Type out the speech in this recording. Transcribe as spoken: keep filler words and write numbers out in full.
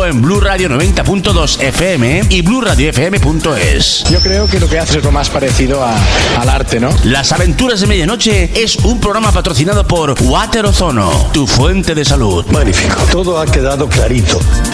en Blu Radio noventa punto dos F M y blu radio f m punto es. Yo creo que lo que haces es lo más parecido a, al arte, ¿no? Las Aventuras de Medianoche es un programa patrocinado por Water Ozono, tu fuente de salud. Magnífico. Todo ha quedado clarito.